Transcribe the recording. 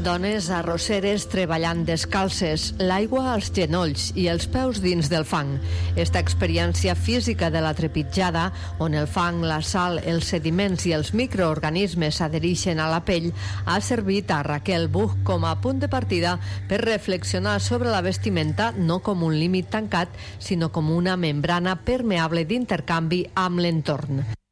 Dones arrosseres treballant descalces, l'aigua als genolls i els peus dins del fang. Esta experiència física de la trepitjada, on el fang, la sal, els sediments i els microorganismes s'adhereixen a la pell, ha servit a Raquel Buch com a punt de partida per reflexionar sobre la vestimenta no com un límit tancat, sinó com una membrana permeable d'intercanvi amb l'entorn.